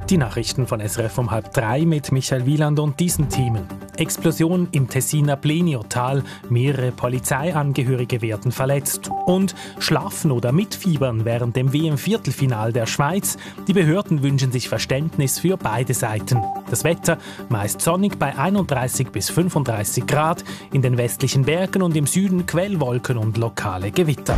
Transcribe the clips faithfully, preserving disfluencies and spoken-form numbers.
Die Nachrichten von S R F um halb drei mit Michael Wieland und diesen Themen. Explosion im Tessiner Pleniotal, mehrere Polizeiangehörige werden verletzt. Und Schlafen oder Mitfiebern während dem W M-Viertelfinal der Schweiz. Die Behörden wünschen sich Verständnis für beide Seiten. Das Wetter meist sonnig bei einunddreißig bis fünfunddreißig Grad, in den westlichen Bergen und im Süden Quellwolken und lokale Gewitter.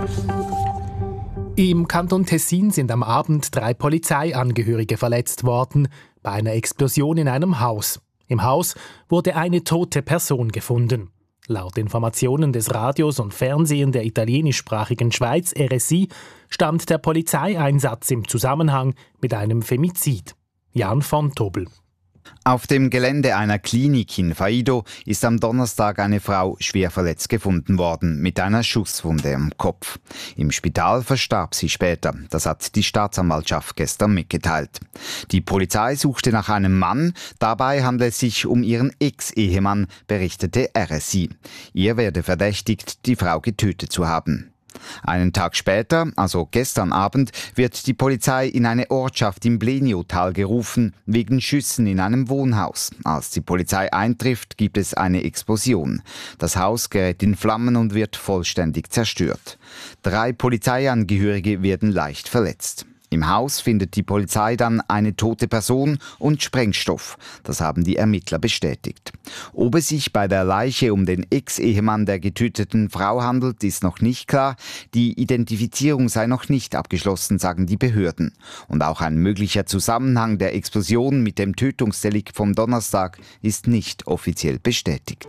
Im Kanton Tessin sind am Abend drei Polizeiangehörige verletzt worden bei einer Explosion in einem Haus. Im Haus wurde eine tote Person gefunden. Laut Informationen des Radios und Fernsehen der italienischsprachigen Schweiz R S I stand der Polizeieinsatz im Zusammenhang mit einem Femizid. Jan von Tobel. Auf dem Gelände einer Klinik in Faido ist am Donnerstag eine Frau schwer verletzt gefunden worden, mit einer Schusswunde am Kopf. Im Spital verstarb sie später. Das hat die Staatsanwaltschaft gestern mitgeteilt. Die Polizei suchte nach einem Mann. Dabei handelt es sich um ihren Ex-Ehemann, berichtete R S I. Ihr werde verdächtigt, die Frau getötet zu haben. Einen Tag später, also gestern Abend, wird die Polizei in eine Ortschaft im Pleniotal gerufen, wegen Schüssen in einem Wohnhaus. Als die Polizei eintrifft, gibt es eine Explosion. Das Haus gerät in Flammen und wird vollständig zerstört. Drei Polizeiangehörige werden leicht verletzt. Im Haus findet die Polizei dann eine tote Person und Sprengstoff. Das haben die Ermittler bestätigt. Ob es sich bei der Leiche um den Ex-Ehemann der getöteten Frau handelt, ist noch nicht klar. Die Identifizierung sei noch nicht abgeschlossen, sagen die Behörden. Und auch ein möglicher Zusammenhang der Explosion mit dem Tötungsdelikt vom Donnerstag ist nicht offiziell bestätigt.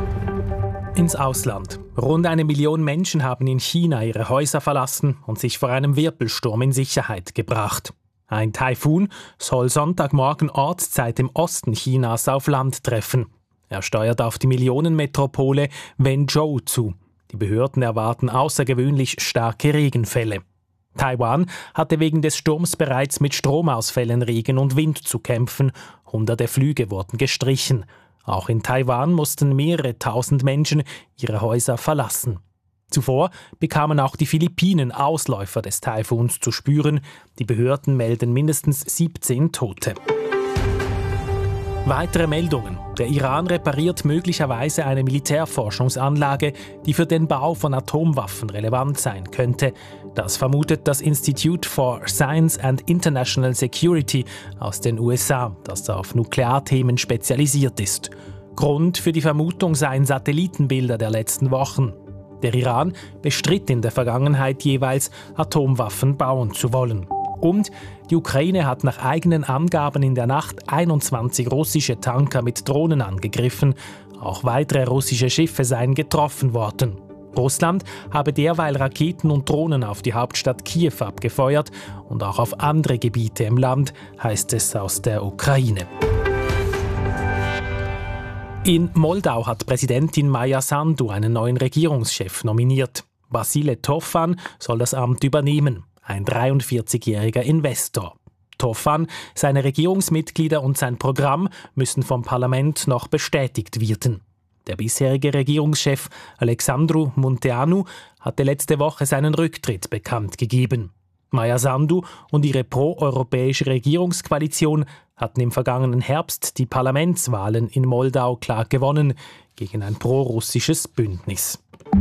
Ins Ausland. Rund eine Million Menschen haben in China ihre Häuser verlassen und sich vor einem Wirbelsturm in Sicherheit gebracht. Ein Taifun soll Sonntagmorgen Ortszeit im Osten Chinas auf Land treffen. Er steuert auf die Millionenmetropole Wenzhou zu. Die Behörden erwarten außergewöhnlich starke Regenfälle. Taiwan hatte wegen des Sturms bereits mit Stromausfällen, Regen und Wind zu kämpfen. Hunderte Flüge wurden gestrichen. Auch in Taiwan mussten mehrere tausend Menschen ihre Häuser verlassen. Zuvor bekamen auch die Philippinen Ausläufer des Taifuns zu spüren. Die Behörden melden mindestens siebzehn Tote. Weitere Meldungen. Der Iran repariert möglicherweise eine Militärforschungsanlage, die für den Bau von Atomwaffen relevant sein könnte. Das vermutet das Institute for Science and International Security aus den U S A, das auf Nuklearthemen spezialisiert ist. Grund für die Vermutung seien Satellitenbilder der letzten Wochen. Der Iran bestritt in der Vergangenheit jeweils, Atomwaffen bauen zu wollen. Und die Ukraine hat nach eigenen Angaben in der Nacht einundzwanzig russische Tanker mit Drohnen angegriffen. Auch weitere russische Schiffe seien getroffen worden. Russland habe derweil Raketen und Drohnen auf die Hauptstadt Kiew abgefeuert und auch auf andere Gebiete im Land, heißt es aus der Ukraine. In Moldau hat Präsidentin Maja Sandu einen neuen Regierungschef nominiert. Vasile Tofan soll das Amt übernehmen. Ein dreiundvierzigjähriger Investor. Tofan, seine Regierungsmitglieder und sein Programm müssen vom Parlament noch bestätigt werden. Der bisherige Regierungschef Alexandru Munteanu hatte letzte Woche seinen Rücktritt bekannt gegeben. Maja Sandu und ihre pro-europäische Regierungskoalition hatten im vergangenen Herbst die Parlamentswahlen in Moldau klar gewonnen gegen ein pro-russisches Bündnis.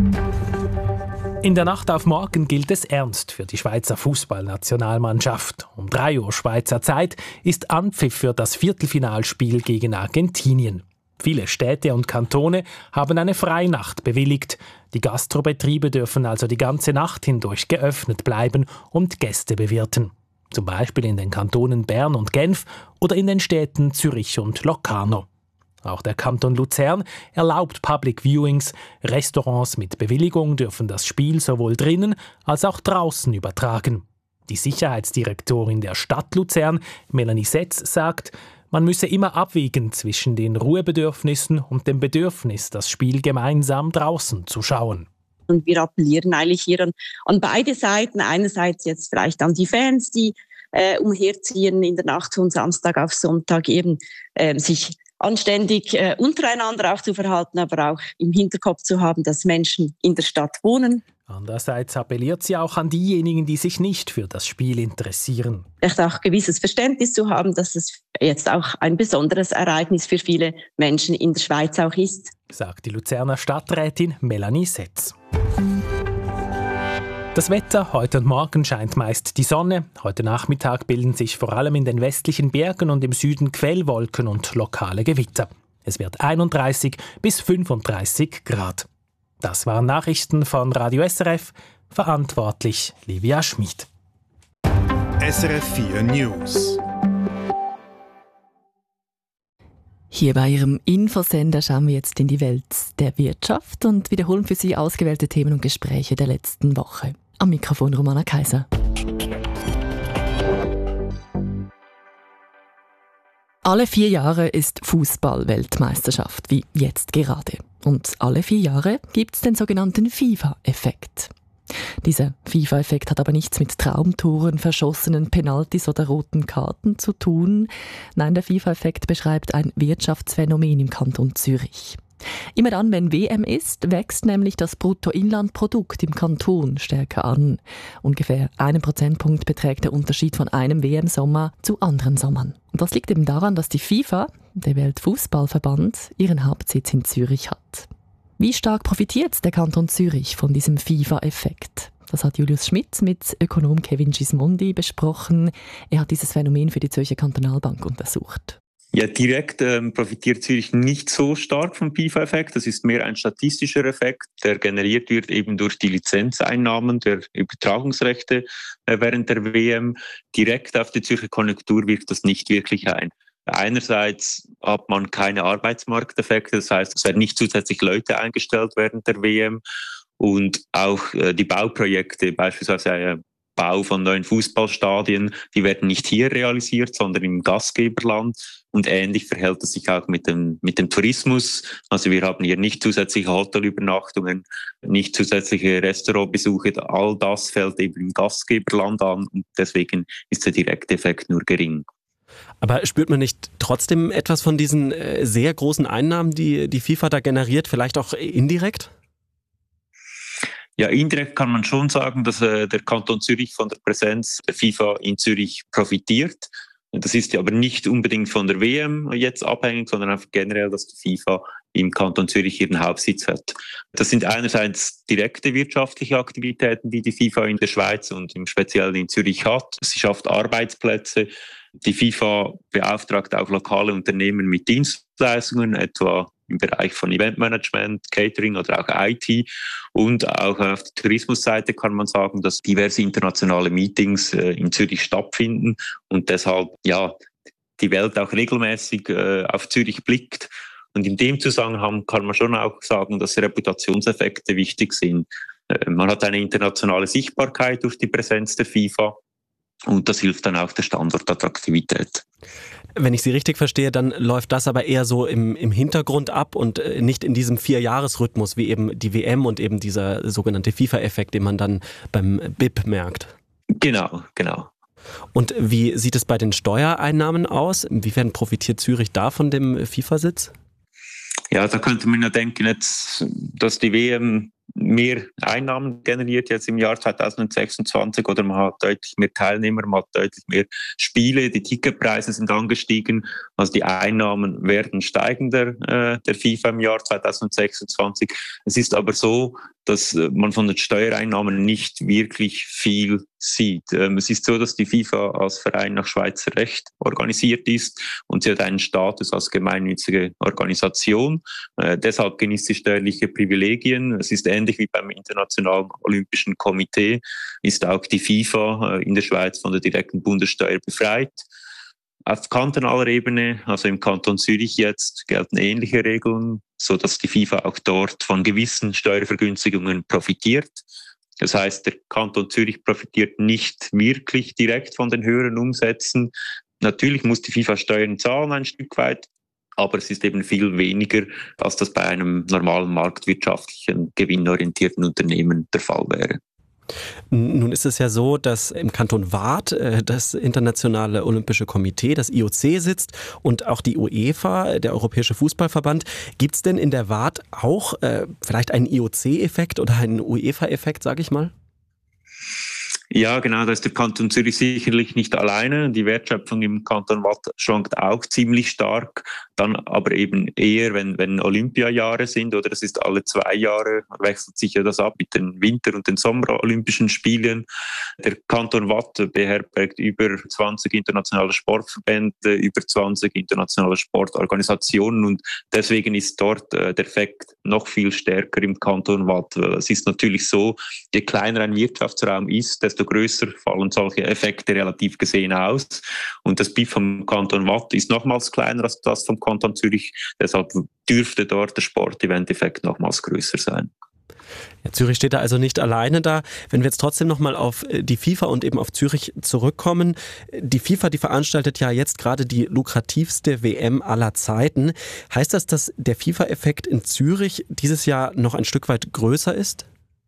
In der Nacht auf morgen gilt es ernst für die Schweizer Fußballnationalmannschaft. Um drei Uhr Schweizer Zeit ist Anpfiff für das Viertelfinalspiel gegen Argentinien. Viele Städte und Kantone haben eine Freinacht bewilligt. Die Gastrobetriebe dürfen also die ganze Nacht hindurch geöffnet bleiben und Gäste bewirten. Zum Beispiel in den Kantonen Bern und Genf oder in den Städten Zürich und Locarno. Auch der Kanton Luzern erlaubt Public Viewings. Restaurants mit Bewilligung dürfen das Spiel sowohl drinnen als auch draußen übertragen. Die Sicherheitsdirektorin der Stadt Luzern, Melanie Setz, sagt, man müsse immer abwägen zwischen den Ruhebedürfnissen und dem Bedürfnis, das Spiel gemeinsam draußen zu schauen. Und wir appellieren eigentlich hier an, an beide Seiten. Einerseits jetzt vielleicht an die Fans, die äh, umherziehen in der Nacht von Samstag auf Sonntag, eben äh, sich anständig äh, untereinander auch zu verhalten, aber auch im Hinterkopf zu haben, dass Menschen in der Stadt wohnen. Andererseits appelliert sie auch an diejenigen, die sich nicht für das Spiel interessieren. Vielleicht auch gewisses Verständnis zu haben, dass es jetzt auch ein besonderes Ereignis für viele Menschen in der Schweiz auch ist, sagt die Luzerner Stadträtin Melanie Setz. Das Wetter: Heute und morgen scheint meist die Sonne. Heute Nachmittag bilden sich vor allem in den westlichen Bergen und im Süden Quellwolken und lokale Gewitter. Es wird einunddreißig bis fünfunddreißig Grad. Das waren Nachrichten von Radio S R F. Verantwortlich Livia Schmid. S R F vier News. Hier bei Ihrem Infosender schauen wir jetzt in die Welt der Wirtschaft und wiederholen für Sie ausgewählte Themen und Gespräche der letzten Woche. Am Mikrofon Romana Kaiser. Alle vier Jahre ist Fußball-Weltmeisterschaft, wie jetzt gerade. Und alle vier Jahre gibt es den sogenannten FIFA-Effekt. Dieser FIFA-Effekt hat aber nichts mit Traumtoren, verschossenen Penaltys oder roten Karten zu tun. Nein, der FIFA-Effekt beschreibt ein Wirtschaftsphänomen im Kanton Zürich. Immer dann, wenn W M ist, wächst nämlich das Bruttoinlandprodukt im Kanton stärker an. Ungefähr einen Prozentpunkt beträgt der Unterschied von einem W M-Sommer zu anderen Sommern. Und das liegt eben daran, dass die FIFA, der Weltfußballverband, ihren Hauptsitz in Zürich hat. Wie stark profitiert der Kanton Zürich von diesem FIFA-Effekt? Das hat Julius Schmidt mit Ökonom Kevin Gismondi besprochen. Er hat dieses Phänomen für die Zürcher Kantonalbank untersucht. Ja, direkt ähm, profitiert Zürich nicht so stark vom FIFA-Effekt. Das ist mehr ein statistischer Effekt, der generiert wird eben durch die Lizenzeinnahmen der Übertragungsrechte äh, während der W M. Direkt auf die Zürcher Konjunktur wirkt das nicht wirklich ein. Einerseits hat man keine Arbeitsmarkteffekte, das heißt, es werden nicht zusätzlich Leute eingestellt während der W M und auch äh, die Bauprojekte, beispielsweise äh, Bau von neuen Fußballstadien, die werden nicht hier realisiert, sondern im Gastgeberland. Und ähnlich verhält es sich auch mit dem, mit dem Tourismus. Also wir haben hier nicht zusätzliche Hotelübernachtungen, nicht zusätzliche Restaurantbesuche. All das fällt eben im Gastgeberland an und deswegen ist der direkte Effekt nur gering. Aber spürt man nicht trotzdem etwas von diesen äh, sehr großen Einnahmen, die die FIFA da generiert, vielleicht auch indirekt? Ja, indirekt kann man schon sagen, dass äh, der Kanton Zürich von der Präsenz der FIFA in Zürich profitiert. Das ist ja aber nicht unbedingt von der W M jetzt abhängig, sondern einfach generell, dass die FIFA im Kanton Zürich ihren Hauptsitz hat. Das sind einerseits direkte wirtschaftliche Aktivitäten, die die FIFA in der Schweiz und im Speziellen in Zürich hat. Sie schafft Arbeitsplätze. Die FIFA beauftragt auch lokale Unternehmen mit Dienstleistungen, etwa im Bereich von Eventmanagement, Catering oder auch I T. Und auch auf der Tourismusseite kann man sagen, dass diverse internationale Meetings äh, in Zürich stattfinden und deshalb ja die Welt auch regelmäßig äh, auf Zürich blickt. Und in dem Zusammenhang kann man schon auch sagen, dass Reputationseffekte wichtig sind. Äh, man hat eine internationale Sichtbarkeit durch die Präsenz der FIFA. Und das hilft dann auch der Standortattraktivität. Wenn ich Sie richtig verstehe, dann läuft das aber eher so im, im Hintergrund ab und nicht in diesem Vierjahresrhythmus wie eben die W M und eben dieser sogenannte FIFA-Effekt, den man dann beim B I P merkt. Genau, genau. Und wie sieht es bei den Steuereinnahmen aus? Inwiefern profitiert Zürich da von dem FIFA-Sitz? Ja, da könnte man ja denken, jetzt, dass die W M mehr Einnahmen generiert jetzt im Jahr zweitausendsechsundzwanzig oder man hat deutlich mehr Teilnehmer, man hat deutlich mehr Spiele, die Ticketpreise sind angestiegen, also die Einnahmen werden steigender äh, der FIFA im Jahr zweitausendsechsundzwanzig. Es ist aber so, dass man von den Steuereinnahmen nicht wirklich viel sieht. Ähm, es ist so, dass die FIFA als Verein nach Schweizer Recht organisiert ist und sie hat einen Status als gemeinnützige Organisation. Äh, deshalb genießt sie steuerliche Privilegien. Es ist ähnlich wie beim Internationalen Olympischen Komitee, ist auch die FIFA äh, in der Schweiz von der direkten Bundessteuer befreit. Auf kantonaler Ebene, also im Kanton Zürich jetzt, gelten ähnliche Regeln, so dass die FIFA auch dort von gewissen Steuervergünstigungen profitiert. Das heißt, der Kanton Zürich profitiert nicht wirklich direkt von den höheren Umsätzen. Natürlich muss die FIFA Steuern zahlen ein Stück weit, aber es ist eben viel weniger, als das bei einem normalen marktwirtschaftlichen, gewinnorientierten Unternehmen der Fall wäre. Nun ist es ja so, dass im Kanton Waadt äh, das Internationale Olympische Komitee, das I O C, sitzt und auch die UEFA, der Europäische Fußballverband. Gibt es denn in der Waadt auch äh, vielleicht einen I O C-Effekt oder einen UEFA-Effekt, sage ich mal? Ja, genau, da ist der Kanton Zürich sicherlich nicht alleine. Die Wertschöpfung im Kanton Waadt schwankt auch ziemlich stark, dann aber eben eher, wenn, wenn Olympiajahre sind, oder das ist alle zwei Jahre, wechselt sich ja das ab mit den Winter- und den Sommer-Olympischen Spielen. Der Kanton Waadt beherbergt über zwanzig internationale Sportverbände, über zwanzig internationale Sportorganisationen und deswegen ist dort äh, der Effekt noch viel stärker im Kanton Waadt. Es ist natürlich so, je kleiner ein Wirtschaftsraum ist, desto größer fallen solche Effekte relativ gesehen aus. Und das B I F vom Kanton Waadt ist nochmals kleiner als das vom Kanton Zürich. Deshalb dürfte dort der Sportevent-Effekt nochmals größer sein. Ja, Zürich steht da also nicht alleine da. Wenn wir jetzt trotzdem nochmal auf die FIFA und eben auf Zürich zurückkommen. Die FIFA, die veranstaltet ja jetzt gerade die lukrativste W M aller Zeiten. Heißt das, dass der FIFA-Effekt in Zürich dieses Jahr noch ein Stück weit größer ist?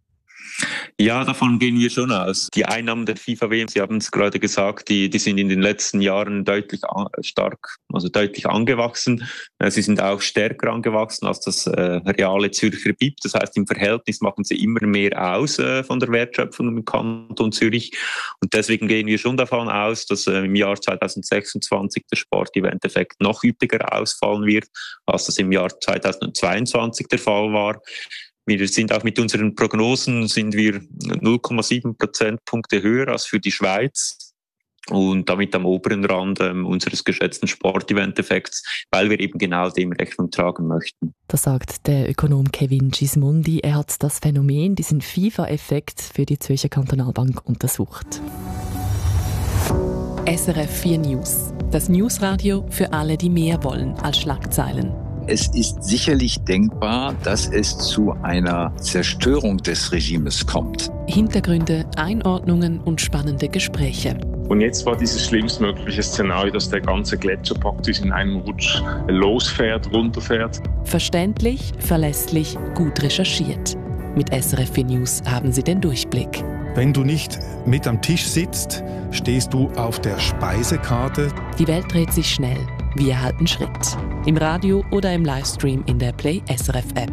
Ja, davon gehen wir schon aus. Die Einnahmen der FIFA-W M, Sie haben es gerade gesagt, die, die sind in den letzten Jahren deutlich an, stark, also deutlich angewachsen. Sie sind auch stärker angewachsen als das äh, reale Zürcher B I P. Das heißt, im Verhältnis machen sie immer mehr aus äh, von der Wertschöpfung im Kanton Zürich. Und deswegen gehen wir schon davon aus, dass äh, im Jahr zwanzig sechsundzwanzig der Sportevent-Effekt noch üppiger ausfallen wird, als das im Jahr zwanzig zweiundzwanzig der Fall war. Wir sind auch mit unseren Prognosen sind wir null Komma sieben Prozentpunkte höher als für die Schweiz und damit am oberen Rand ähm, unseres geschätzten Sportevent-Effekts, weil wir eben genau dem Rechnung tragen möchten. Das sagt der Ökonom Kevin Gismondi. Er hat das Phänomen, diesen FIFA-Effekt, für die Zürcher Kantonalbank untersucht. S R F vier News. Das Newsradio für alle, die mehr wollen als Schlagzeilen. Es ist sicherlich denkbar, dass es zu einer Zerstörung des Regimes kommt. Hintergründe, Einordnungen und spannende Gespräche. Und jetzt war dieses schlimmstmögliche Szenario, dass der ganze Gletscher praktisch in einem Rutsch losfährt, runterfährt. Verständlich, verlässlich, gut recherchiert. Mit S R F vier News haben Sie den Durchblick. Wenn du nicht mit am Tisch sitzt, stehst du auf der Speisekarte. Die Welt dreht sich schnell. Wir halten Schritt. Im Radio oder im Livestream in der Play S R F App.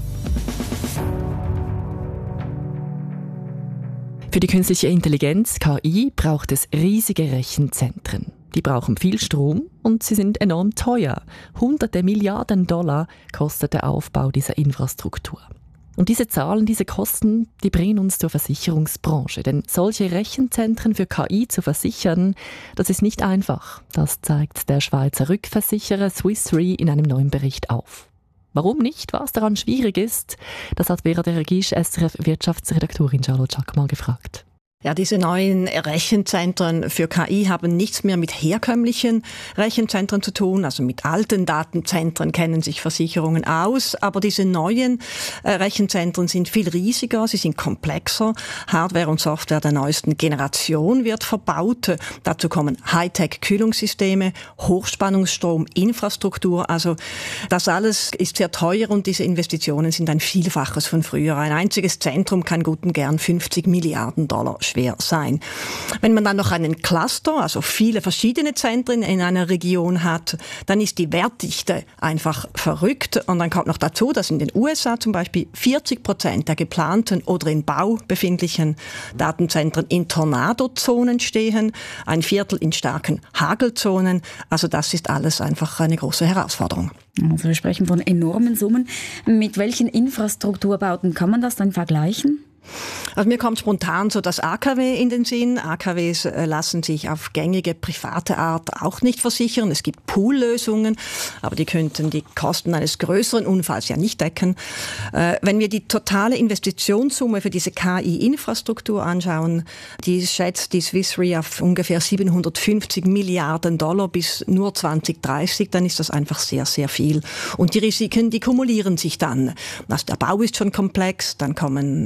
Für die künstliche Intelligenz, K I, braucht es riesige Rechenzentren. Die brauchen viel Strom und sie sind enorm teuer. Hunderte Milliarden Dollar kostet der Aufbau dieser Infrastruktur. Und diese Zahlen, diese Kosten, die bringen uns zur Versicherungsbranche. Denn solche Rechenzentren für K I zu versichern, das ist nicht einfach. Das zeigt der Schweizer Rückversicherer Swiss Re in einem neuen Bericht auf. Warum nicht, was daran schwierig ist, das hat Vera de Regisch, S R F-Wirtschaftsredaktorin Charlotte Schack mal gefragt. Ja, diese neuen Rechenzentren für K I haben nichts mehr mit herkömmlichen Rechenzentren zu tun. Also mit alten Datenzentren kennen sich Versicherungen aus. Aber diese neuen äh, Rechenzentren sind viel riesiger, sie sind komplexer. Hardware und Software der neuesten Generation wird verbaut. Dazu kommen Hightech-Kühlungssysteme, Hochspannungsstrom, Infrastruktur. Also das alles ist sehr teuer und diese Investitionen sind ein Vielfaches von früher. Ein einziges Zentrum kann gut und gern fünfzig Milliarden Dollar schwer sein. Wenn man dann noch einen Cluster, also viele verschiedene Zentren in einer Region hat, dann ist die Wertdichte einfach verrückt. Und dann kommt noch dazu, dass in den U S A zum Beispiel vierzig Prozent der geplanten oder in Bau befindlichen Datenzentren in Tornadozonen stehen, ein Viertel in starken Hagelzonen. Also das ist alles einfach eine große Herausforderung. Also wir sprechen von enormen Summen. Mit welchen Infrastrukturbauten kann man das dann vergleichen? Also mir kommt spontan so das A K W in den Sinn. A K Ws lassen sich auf gängige private Art auch nicht versichern. Es gibt Poollösungen, aber die könnten die Kosten eines größeren Unfalls ja nicht decken. Äh, wenn wir die totale Investitionssumme für diese K I-Infrastruktur anschauen, die schätzt die Swiss Re auf ungefähr siebenhundertfünfzig Milliarden Dollar bis nur zwanzig dreißig, dann ist das einfach sehr, sehr viel. Und die Risiken, die kumulieren sich dann. Also der Bau ist schon komplex, dann kommen Betriebs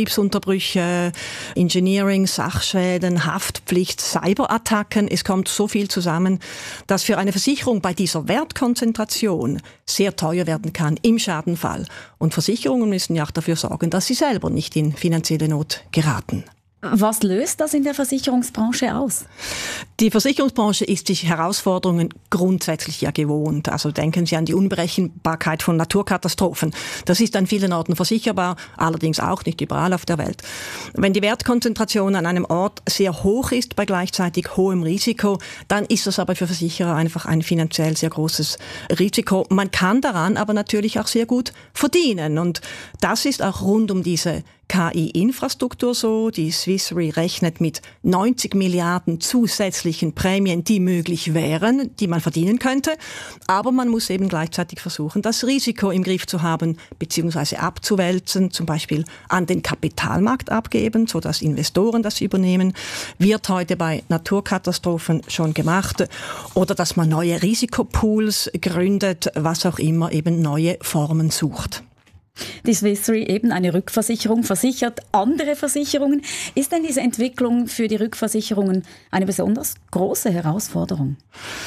Betriebsunterbrüche, Engineering, Sachschäden, Haftpflicht, Cyberattacken. Es kommt so viel zusammen, dass für eine Versicherung bei dieser Wertkonzentration sehr teuer werden kann im Schadenfall. Und Versicherungen müssen ja auch dafür sorgen, dass sie selber nicht in finanzielle Not geraten. Was löst das in der Versicherungsbranche aus? Die Versicherungsbranche ist sich Herausforderungen grundsätzlich ja gewohnt. Also denken Sie an die Unberechenbarkeit von Naturkatastrophen. Das ist an vielen Orten versicherbar, allerdings auch nicht überall auf der Welt. Wenn die Wertkonzentration an einem Ort sehr hoch ist bei gleichzeitig hohem Risiko, dann ist das aber für Versicherer einfach ein finanziell sehr großes Risiko. Man kann daran aber natürlich auch sehr gut verdienen. Und das ist auch rund um diese K I-Infrastruktur so. Die Swiss Re rechnet mit neunzig Milliarden zusätzlichen Prämien, die möglich wären, die man verdienen könnte. Aber man muss eben gleichzeitig versuchen, das Risiko im Griff zu haben, beziehungsweise abzuwälzen, zum Beispiel an den Kapitalmarkt abgeben, sodass Investoren das übernehmen. Wird heute bei Naturkatastrophen schon gemacht. Oder dass man neue Risikopools gründet, was auch immer, eben neue Formen sucht. Die Swiss Re, eben eine Rückversicherung, versichert andere Versicherungen. Ist denn diese Entwicklung für die Rückversicherungen eine besonders große Herausforderung?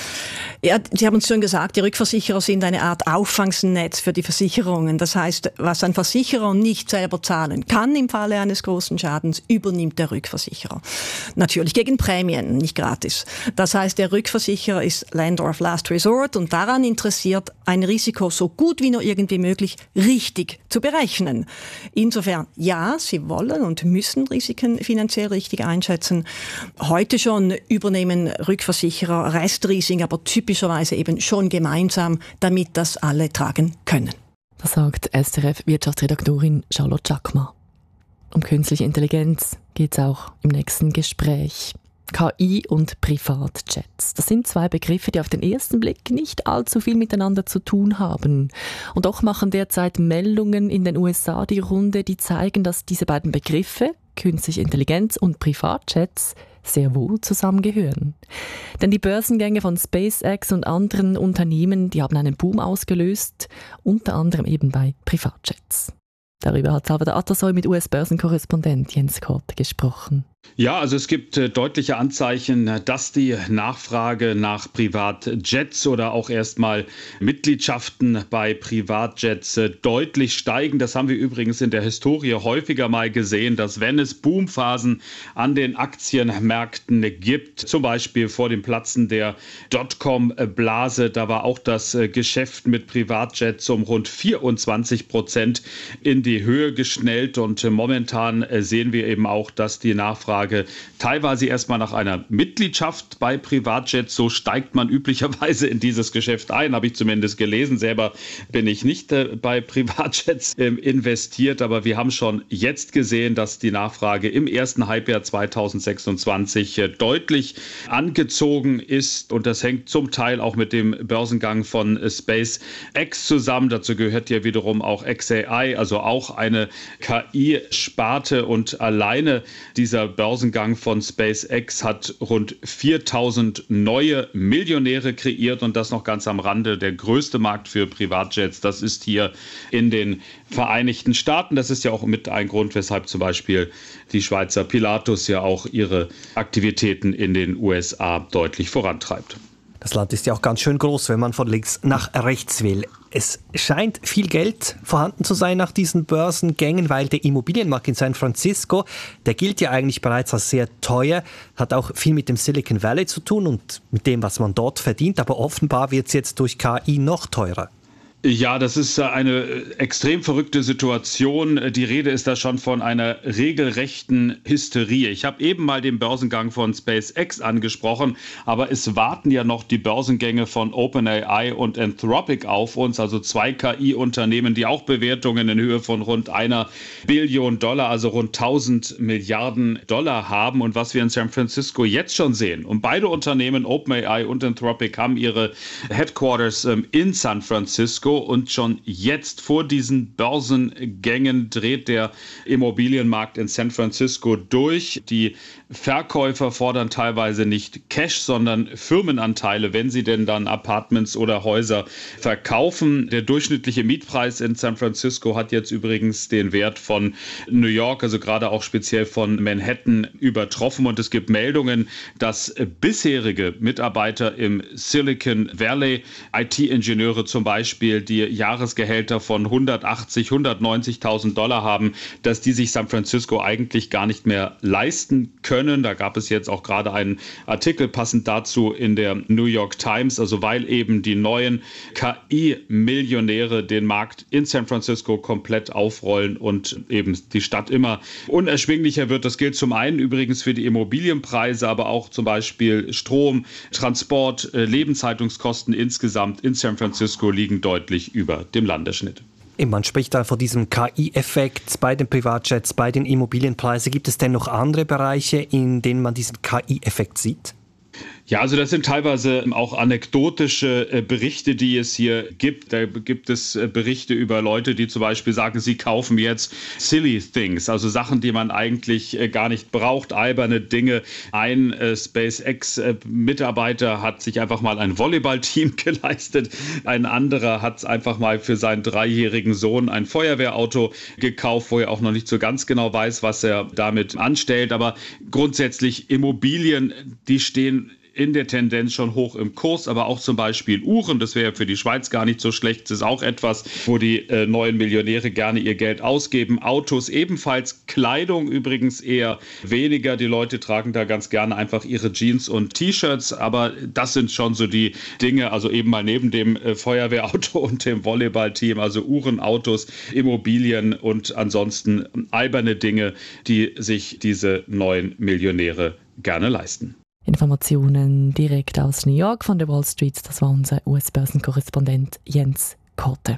Ja, Sie haben es schon gesagt, die Rückversicherer sind eine Art Auffangsnetz für die Versicherungen. Das heißt, was ein Versicherer nicht selber zahlen kann im Falle eines großen Schadens, übernimmt der Rückversicherer. Natürlich gegen Prämien, nicht gratis. Das heißt, der Rückversicherer ist Lender of Last Resort und daran interessiert, ein Risiko so gut wie nur irgendwie möglich richtig zu berechnen. Insofern, ja, sie wollen und müssen Risiken finanziell richtig einschätzen. Heute schon übernehmen Rückversicherer Restrisiken, aber typisch typischerweise eben schon gemeinsam, damit das alle tragen können. Das sagt S R F-Wirtschaftsredaktorin Charlotte Jackma. Um künstliche Intelligenz geht es auch im nächsten Gespräch. K I und Privatjets. Das sind zwei Begriffe, die auf den ersten Blick nicht allzu viel miteinander zu tun haben. Und doch machen derzeit Meldungen in den U S A die Runde, die zeigen, dass diese beiden Begriffe, künstliche Intelligenz und Privatjets, sehr wohl zusammengehören. Denn die Börsengänge von SpaceX und anderen Unternehmen, die haben einen Boom ausgelöst, unter anderem eben bei Privatjets. Darüber hat Salvador Atasoy mit U S-Börsenkorrespondent Jens Korte gesprochen. Ja, also es gibt äh, deutliche Anzeichen, dass die Nachfrage nach Privatjets oder auch erstmal Mitgliedschaften bei Privatjets äh, deutlich steigen. Das haben wir übrigens in der Historie häufiger mal gesehen, dass wenn es Boomphasen an den Aktienmärkten gibt, zum Beispiel vor dem Platzen der Dotcom-Blase, da war auch das äh, Geschäft mit Privatjets um rund vierundzwanzig Prozent in die Höhe geschnellt und äh, momentan äh, sehen wir eben auch, dass die Nachfrage teilweise erstmal nach einer Mitgliedschaft bei Privatjets, so steigt man üblicherweise in dieses Geschäft ein, habe ich zumindest gelesen. Selber bin ich nicht äh, bei Privatjets äh, investiert, aber wir haben schon jetzt gesehen, dass die Nachfrage im ersten Halbjahr zweitausendsechsundzwanzig äh, deutlich angezogen ist und das hängt zum Teil auch mit dem Börsengang von äh, SpaceX zusammen. Dazu gehört ja wiederum auch X A I, also auch eine K I-Sparte und alleine dieser Börsengang von SpaceX hat rund viertausend neue Millionäre kreiert und das noch ganz am Rande. Der größte Markt für Privatjets, das ist hier in den Vereinigten Staaten. Das ist ja auch mit ein Grund, weshalb zum Beispiel die Schweizer Pilatus ja auch ihre Aktivitäten in den U S A deutlich vorantreibt. Das Land ist ja auch ganz schön groß, wenn man von links nach rechts will. Es scheint viel Geld vorhanden zu sein nach diesen Börsengängen, weil der Immobilienmarkt in San Francisco, der gilt ja eigentlich bereits als sehr teuer, hat auch viel mit dem Silicon Valley zu tun und mit dem, was man dort verdient. Aber offenbar wird es jetzt durch K I noch teurer. Ja, das ist eine extrem verrückte Situation. Die Rede ist da schon von einer regelrechten Hysterie. Ich habe eben mal den Börsengang von SpaceX angesprochen, aber es warten ja noch die Börsengänge von OpenAI und Anthropic auf uns, also zwei K I-Unternehmen, die auch Bewertungen in Höhe von rund einer Billion Dollar, also rund tausend Milliarden Dollar haben. Und was wir in San Francisco jetzt schon sehen, und beide Unternehmen, OpenAI und Anthropic, haben ihre Headquarters in San Francisco. Francisco und schon jetzt vor diesen Börsengängen dreht der Immobilienmarkt in San Francisco durch. Die Verkäufer fordern teilweise nicht Cash, sondern Firmenanteile, wenn sie denn dann Apartments oder Häuser verkaufen. Der durchschnittliche Mietpreis in San Francisco hat jetzt übrigens den Wert von New York, also gerade auch speziell von Manhattan, übertroffen. Und es gibt Meldungen, dass bisherige Mitarbeiter im Silicon Valley, I T-Ingenieure zum Beispiel, die Jahresgehälter von hundertachtzig, hundertneunzigtausend Dollar haben, dass die sich San Francisco eigentlich gar nicht mehr leisten können. Da gab es jetzt auch gerade einen Artikel passend dazu in der New York Times, also weil eben die neuen K I-Millionäre den Markt in San Francisco komplett aufrollen und eben die Stadt immer unerschwinglicher wird. Das gilt zum einen übrigens für die Immobilienpreise, aber auch zum Beispiel Strom, Transport, Lebenshaltungskosten insgesamt in San Francisco liegen deutlich über dem Landesschnitt. Man spricht da von diesem K I-Effekt bei den Privatjets, bei den Immobilienpreisen. Gibt es denn noch andere Bereiche, in denen man diesen K I-Effekt sieht? Ja, also das sind teilweise auch anekdotische Berichte, die es hier gibt. Da gibt es Berichte über Leute, die zum Beispiel sagen, sie kaufen jetzt silly things, also Sachen, die man eigentlich gar nicht braucht, alberne Dinge. Ein SpaceX-Mitarbeiter hat sich einfach mal ein Volleyballteam geleistet. Ein anderer hat einfach mal für seinen dreijährigen Sohn ein Feuerwehrauto gekauft, wo er auch noch nicht so ganz genau weiß, was er damit anstellt. Aber grundsätzlich Immobilien, die stehen in der Tendenz schon hoch im Kurs, aber auch zum Beispiel Uhren, das wäre für die Schweiz gar nicht so schlecht, das ist auch etwas, wo die äh, neuen Millionäre gerne ihr Geld ausgeben. Autos ebenfalls, Kleidung übrigens eher weniger, die Leute tragen da ganz gerne einfach ihre Jeans und T-Shirts, aber das sind schon so die Dinge, also eben mal neben dem äh, Feuerwehrauto und dem Volleyballteam, also Uhren, Autos, Immobilien und ansonsten alberne Dinge, die sich diese neuen Millionäre gerne leisten. Informationen direkt aus New York von der Wall Street. Das war unser U S-Börsenkorrespondent Jens Korte.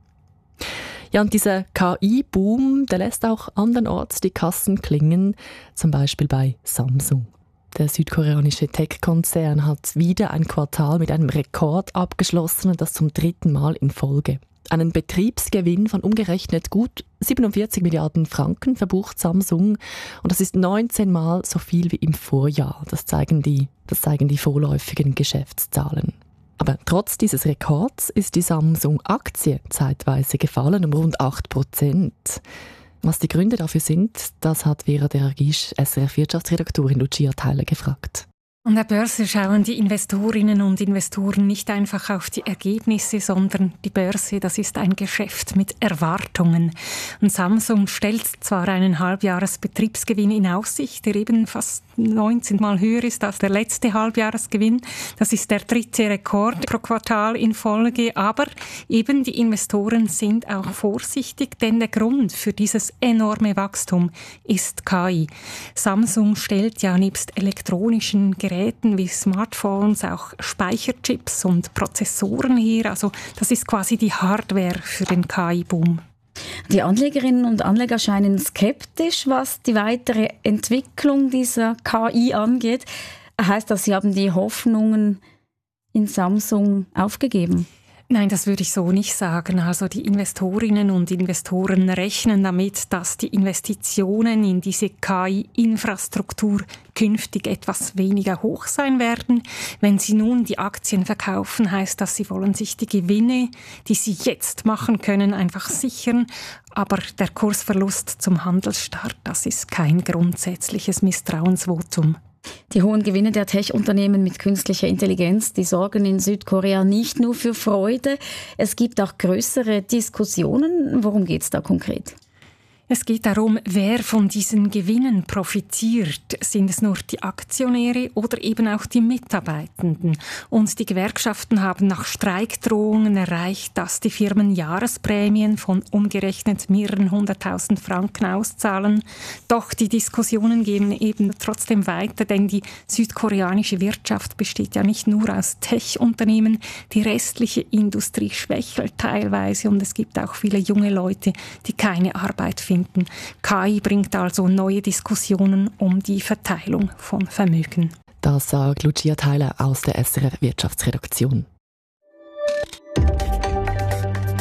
Ja, und dieser K I-Boom, der lässt auch andernorts die Kassen klingen, zum Beispiel bei Samsung. Der südkoreanische Tech-Konzern hat wieder ein Quartal mit einem Rekord abgeschlossen und das zum dritten Mal in Folge. Einen Betriebsgewinn von umgerechnet gut siebenundvierzig Milliarden Franken verbucht Samsung und das ist neunzehn Mal so viel wie im Vorjahr. Das zeigen die, das zeigen die vorläufigen Geschäftszahlen. Aber trotz dieses Rekords ist die Samsung-Aktie zeitweise gefallen um rund acht Prozent. Was die Gründe dafür sind, das hat Vera Deragisch, S R F-Wirtschaftsredaktorin Lucia Theiler, gefragt. An der Börse schauen die Investorinnen und Investoren nicht einfach auf die Ergebnisse, sondern die Börse, das ist ein Geschäft mit Erwartungen. Und Samsung stellt zwar einen Halbjahresbetriebsgewinn in Aussicht, der eben fast neunzehn Mal höher ist als der letzte Halbjahresgewinn. Das ist der dritte Rekord pro Quartal in Folge. Aber eben die Investoren sind auch vorsichtig, denn der Grund für dieses enorme Wachstum ist K I. Samsung stellt ja nebst elektronischen Geräten wie Smartphones auch Speicherchips und Prozessoren her. Also das ist quasi die Hardware für den K I-Boom. Die Anlegerinnen und Anleger scheinen skeptisch, was die weitere Entwicklung dieser K I angeht. Heißt das, Sie haben die Hoffnungen in Samsung aufgegeben? Nein, das würde ich so nicht sagen. Also die Investorinnen und Investoren rechnen damit, dass die Investitionen in diese K I-Infrastruktur künftig etwas weniger hoch sein werden. Wenn sie nun die Aktien verkaufen, heißt das, sie wollen sich die Gewinne, die sie jetzt machen können, einfach sichern. Aber der Kursverlust zum Handelsstart, das ist kein grundsätzliches Misstrauensvotum. Die hohen Gewinne der Tech-Unternehmen mit künstlicher Intelligenz, die sorgen in Südkorea nicht nur für Freude. Es gibt auch größere Diskussionen. Worum geht es da konkret? Es geht darum, wer von diesen Gewinnen profitiert. Sind es nur die Aktionäre oder eben auch die Mitarbeitenden? Und die Gewerkschaften haben nach Streikdrohungen erreicht, dass die Firmen Jahresprämien von umgerechnet mehreren hunderttausend Franken auszahlen. Doch die Diskussionen gehen eben trotzdem weiter, denn die südkoreanische Wirtschaft besteht ja nicht nur aus Tech-Unternehmen. Die restliche Industrie schwächelt teilweise und es gibt auch viele junge Leute, die keine Arbeit finden. K I bringt also neue Diskussionen um die Verteilung von Vermögen. Das sagt Lucia Theiler aus der S R F Wirtschaftsredaktion.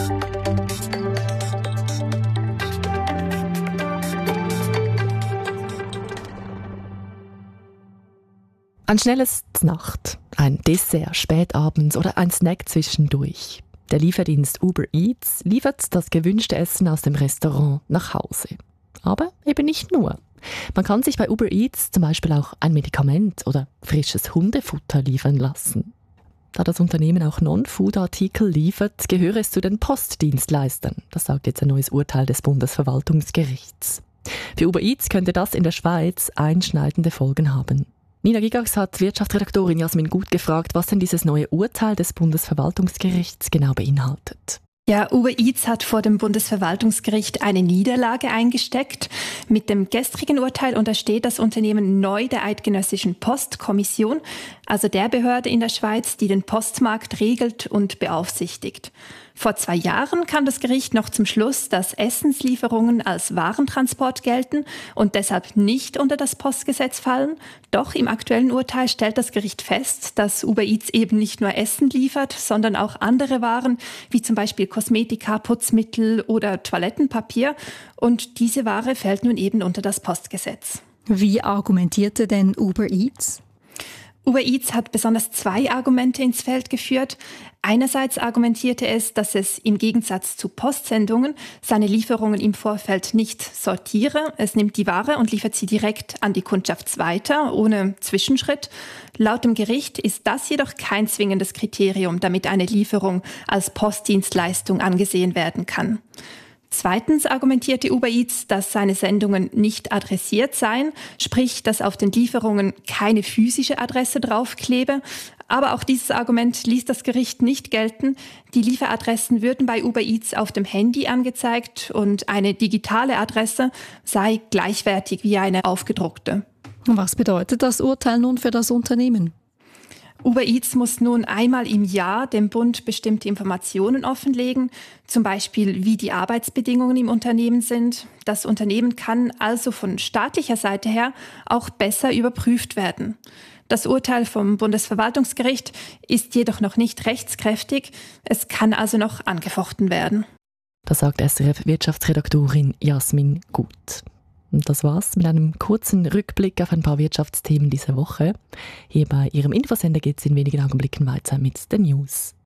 Ein schnelles Znacht, ein Dessert spät abends oder ein Snack zwischendurch. Der Lieferdienst Uber Eats liefert das gewünschte Essen aus dem Restaurant nach Hause. Aber eben nicht nur. Man kann sich bei Uber Eats zum Beispiel auch ein Medikament oder frisches Hundefutter liefern lassen. Da das Unternehmen auch Non-Food-Artikel liefert, gehöre es zu den Postdienstleistern. Das sagt jetzt ein neues Urteil des Bundesverwaltungsgerichts. Für Uber Eats könnte das in der Schweiz einschneidende Folgen haben. Nina Gigax hat Wirtschaftsredaktorin Jasmin Gut gefragt, was denn dieses neue Urteil des Bundesverwaltungsgerichts genau beinhaltet. Ja, Uber Eats hat vor dem Bundesverwaltungsgericht eine Niederlage eingesteckt. Mit dem gestrigen Urteil untersteht das Unternehmen neu der Eidgenössischen Postkommission, also der Behörde in der Schweiz, die den Postmarkt regelt und beaufsichtigt. Vor zwei Jahren kam das Gericht noch zum Schluss, dass Essenslieferungen als Warentransport gelten und deshalb nicht unter das Postgesetz fallen. Doch im aktuellen Urteil stellt das Gericht fest, dass Uber Eats eben nicht nur Essen liefert, sondern auch andere Waren, wie zum Beispiel Kosmetika, Putzmittel oder Toilettenpapier. Und diese Ware fällt nun eben unter das Postgesetz. Wie argumentierte denn Uber Eats? Uber Eats hat besonders zwei Argumente ins Feld geführt. Einerseits argumentierte es, dass es im Gegensatz zu Postsendungen seine Lieferungen im Vorfeld nicht sortiere. Es nimmt die Ware und liefert sie direkt an die Kundschaft weiter, ohne Zwischenschritt. Laut dem Gericht ist das jedoch kein zwingendes Kriterium, damit eine Lieferung als Postdienstleistung angesehen werden kann. Zweitens argumentierte Uber Eats, dass seine Sendungen nicht adressiert seien, sprich, dass auf den Lieferungen keine physische Adresse draufklebe. Aber auch dieses Argument ließ das Gericht nicht gelten. Die Lieferadressen würden bei Uber Eats auf dem Handy angezeigt und eine digitale Adresse sei gleichwertig wie eine aufgedruckte. Was bedeutet das Urteil nun für das Unternehmen? Uber Eats muss nun einmal im Jahr dem Bund bestimmte Informationen offenlegen, zum Beispiel wie die Arbeitsbedingungen im Unternehmen sind. Das Unternehmen kann also von staatlicher Seite her auch besser überprüft werden. Das Urteil vom Bundesverwaltungsgericht ist jedoch noch nicht rechtskräftig. Es kann also noch angefochten werden. Das sagt S R F-Wirtschaftsredaktorin Jasmin Gut. Und das war's mit einem kurzen Rückblick auf ein paar Wirtschaftsthemen dieser Woche. Hier bei Ihrem Infosender geht es in wenigen Augenblicken weiter mit den News.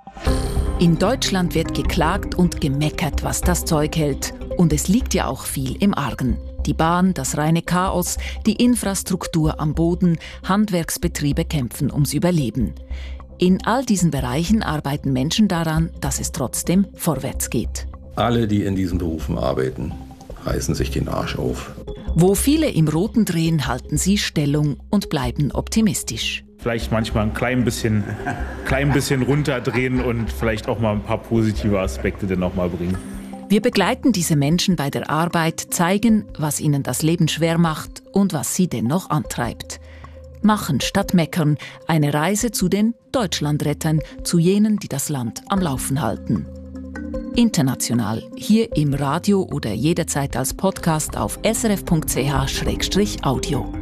In Deutschland wird geklagt und gemeckert, was das Zeug hält. Und es liegt ja auch viel im Argen. Die Bahn, das reine Chaos, die Infrastruktur am Boden, Handwerksbetriebe kämpfen ums Überleben. In all diesen Bereichen arbeiten Menschen daran, dass es trotzdem vorwärts geht. Alle, die in diesen Berufen arbeiten, reißen sich den Arsch auf. Wo viele im Roten drehen, halten sie Stellung und bleiben optimistisch. Vielleicht manchmal ein klein bisschen, klein bisschen runterdrehen und vielleicht auch mal ein paar positive Aspekte dann noch mal bringen. Wir begleiten diese Menschen bei der Arbeit, zeigen, was ihnen das Leben schwer macht und was sie dennoch antreibt. Machen statt meckern, eine Reise zu den Deutschlandrettern, zu jenen, die das Land am Laufen halten. International, hier im Radio oder jederzeit als Podcast auf srf punkt c h slash audio.